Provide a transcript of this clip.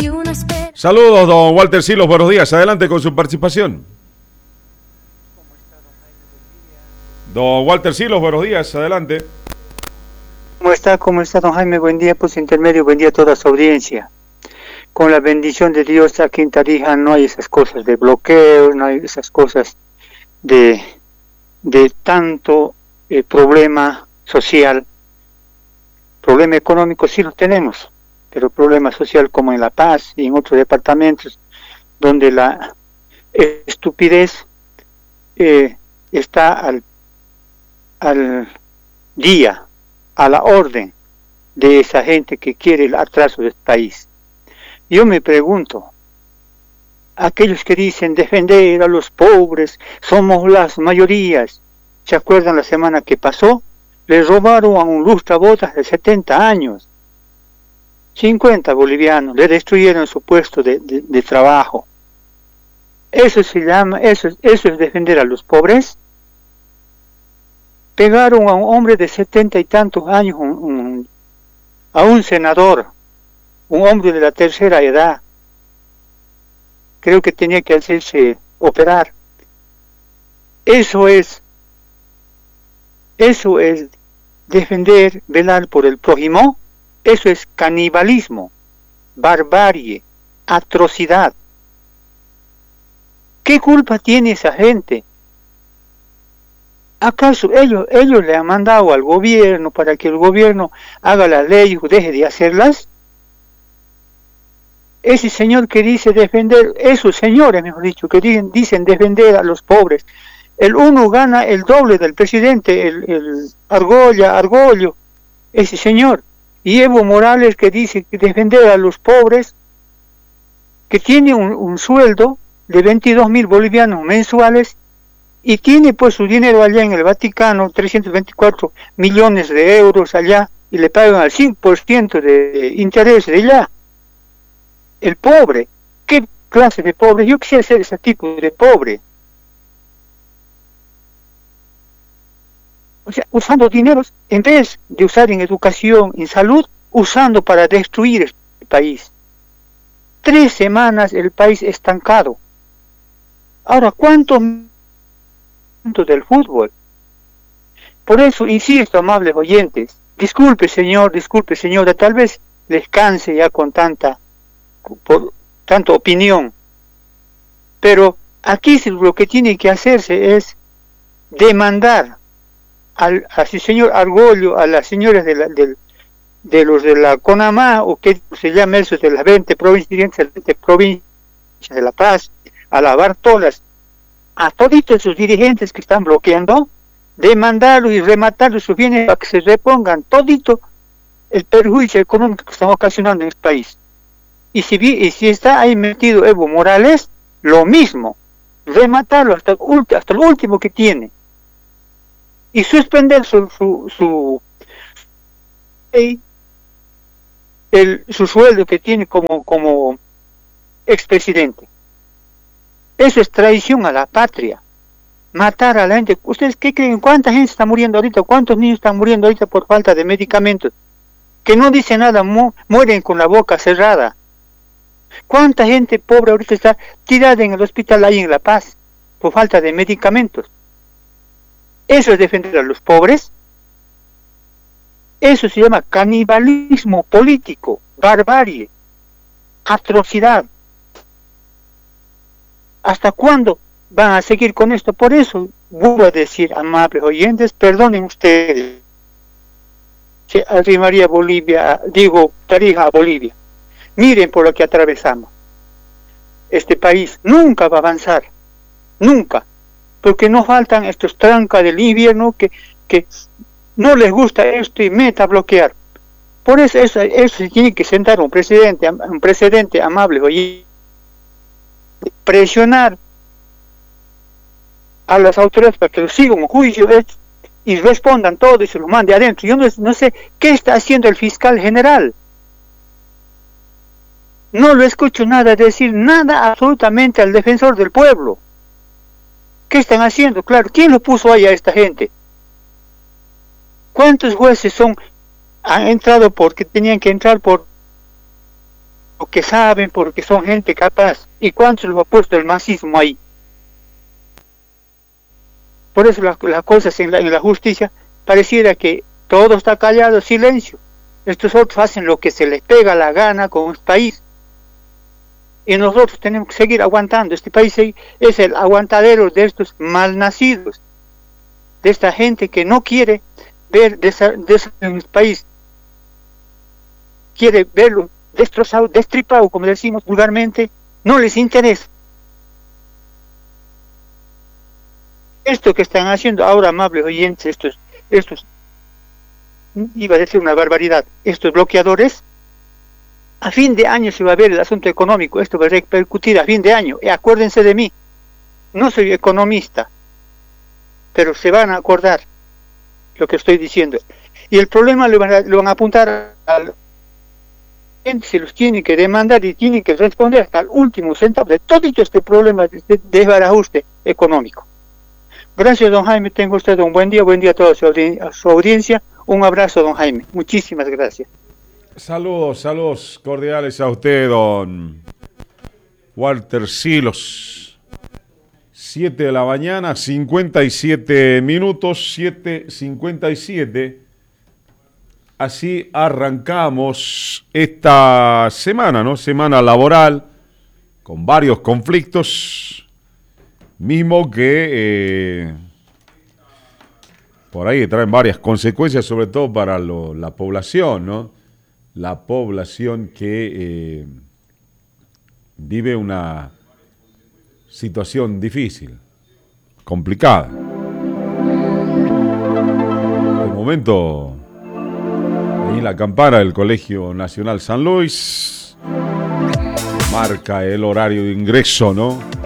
Saludos, don Walter Silos, buenos días. Adelante con su participación. Don Walter Silos, buenos días, adelante. ¿Cómo está, don Jaime? Buen día, pues intermedio, buen día a toda su audiencia. Con la bendición de Dios aquí en Tarija no hay esas cosas de bloqueo, no hay esas cosas de tanto problema social. Problema económico sí lo tenemos, pero problema social como en La Paz y en otros departamentos donde la estupidez está al día, a la orden de esa gente que quiere el atraso del país. Yo me pregunto, aquellos que dicen defender a los pobres, somos las mayorías, ¿se acuerdan la semana que pasó? Le robaron a un lustrabotas de 70 años, 50 bolivianos, le destruyeron su puesto de trabajo. Eso se llama, eso es defender a los pobres. Pegaron a un hombre de 70 y tantos años, a un senador, un hombre de la tercera edad. Creo que tenía que hacerse operar. Eso es defender, velar por el prójimo. Eso es canibalismo, barbarie, atrocidad. ¿Qué culpa tiene esa gente? ¿Acaso ellos le han mandado al gobierno para que el gobierno haga las leyes o deje de hacerlas? Ese señor que dice defender, esos señores, mejor dicho, que dicen defender a los pobres, el uno gana el doble del presidente, el Argollo, ese señor. Y Evo Morales que dice defender a los pobres, que tiene un sueldo de 22.000 bolivianos mensuales, y tiene pues su dinero allá en el Vaticano, 324 millones de euros allá, y le pagan al 5% de interés de allá. El pobre, ¿qué clase de pobre? Yo quisiera ser ese tipo de pobre. O sea, usando dineros, en vez de usar en educación, en salud, usando para destruir el país. 3 semanas el país estancado. Ahora, ¿cuánto del fútbol? Por eso insisto, amables oyentes, disculpe señora, tal vez les canse ya con tanta opinión, pero aquí lo que tiene que hacerse es demandar al señor Argollo, a las señoras de los de la CONAMA, o que se llama eso, de las 20 provincias de La Paz, a las Bartolas, a toditos esos dirigentes que están bloqueando, demandarlos y rematarlos sus bienes para que se repongan todito el perjuicio económico que están ocasionando en el país. Y si está ahí metido Evo Morales, lo mismo, rematarlo hasta lo último que tiene, y suspender su sueldo que tiene como expresidente. Eso es traición a la patria, matar a la gente. ¿Ustedes qué creen? ¿Cuánta gente está muriendo ahorita? ¿Cuántos niños están muriendo ahorita por falta de medicamentos? Que no dice nada, mueren con la boca cerrada. ¿Cuánta gente pobre ahorita está tirada en el hospital ahí en La Paz por falta de medicamentos? ¿Eso es defender a los pobres? Eso se llama canibalismo político, barbarie, atrocidad. ¿Hasta cuándo van a seguir con esto? Por eso vuelvo a decir, amables oyentes, perdonen ustedes, se arrimaría Tarija a Bolivia. Miren por lo que atravesamos. Este país nunca va a avanzar, nunca, porque nos faltan estos trancas del invierno que no les gusta esto y meta a bloquear. Por eso se tiene que sentar un precedente amable, oye, presionar a las autoridades para que lo sigan un juicio y respondan todo y se lo mande adentro. Yo no sé qué está haciendo el fiscal general. No lo escucho decir nada absolutamente al defensor del pueblo. ¿Qué están haciendo? Claro, ¿quién lo puso ahí a esta gente? ¿Cuántos jueces han entrado porque tenían que entrar por porque saben, porque son gente capaz. ¿Y cuánto lo ha puesto el masismo ahí? Por eso las cosas en la justicia pareciera que todo está callado, silencio. Estos otros hacen lo que se les pega la gana con el país. Y nosotros tenemos que seguir aguantando. Este país es el aguantadero de estos malnacidos, de esta gente que no quiere ver en el país, quiere verlo destrozado, destripado, como decimos vulgarmente, no les interesa. Esto que están haciendo ahora, amables oyentes, estos, iba a decir una barbaridad, estos bloqueadores, a fin de año se va a ver el asunto económico, esto va a repercutir a fin de año, y acuérdense de mí, no soy economista, pero se van a acordar lo que estoy diciendo. Y el problema lo van a apuntar al gente, se los tiene que demandar y tienen que responder hasta el último centavo de todo este problema de desbarajuste económico. Gracias, don Jaime, tenga usted un buen día a toda su audiencia, un abrazo, don Jaime, muchísimas gracias. Saludos cordiales a usted, don Walter Silos. 7 de la mañana, 57 minutos, 7:57. Así arrancamos esta semana, ¿no? Semana laboral, con varios conflictos, mismo que por ahí traen varias consecuencias, sobre todo para la población, ¿no? La población que vive una situación difícil, complicada. De momento, ahí la campana del Colegio Nacional San Luis marca el horario de ingreso, ¿no?